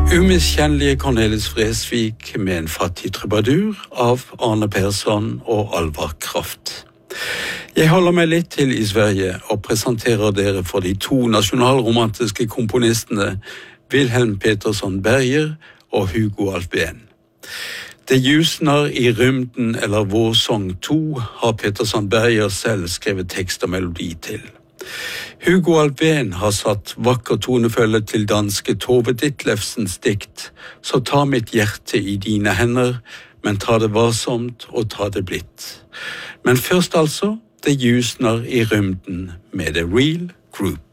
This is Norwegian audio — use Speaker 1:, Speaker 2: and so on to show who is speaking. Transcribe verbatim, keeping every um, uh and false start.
Speaker 1: Umiskjennelige Cornelis Vreeswijk med en fattig trubadur av Arne Persson og Alvar Kraft. Jeg holder meg litt til i Sverige og presenterer dere for de to nasjonalromantiske komponistene Wilhelm Petersson Berger og Hugo Alfvén. Det ljusnar i rymden eller Vår sång to har Petersson Berger selv skrevet tekst og melodi til. Hugo Alfvén har satt vakker tonefølge til danske Tove Ditlevsens dikt, så ta mitt hjerte i dine hender, men ta det varsomt og ta det blitt. Men først altså, det ljusnar i rymden med The Real Group.